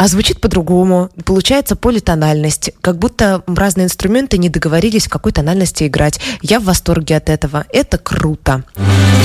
А звучит по-другому. Получается политональность. Как будто разные инструменты не договорились, в какой тональности играть. Я в восторге от этого. Это круто.